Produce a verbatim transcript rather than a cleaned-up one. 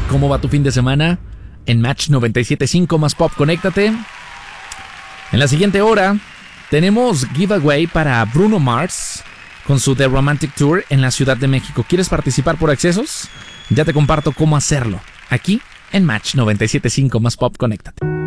cómo va tu fin de semana en Match noventa y siete punto cinco más Pop. Conéctate. En la siguiente hora tenemos giveaway para Bruno Mars con su The Romantic Tour en la Ciudad de México. ¿Quieres participar por accesos? Ya te comparto cómo hacerlo aquí en Match noventa y siete punto cinco más Pop. Conéctate.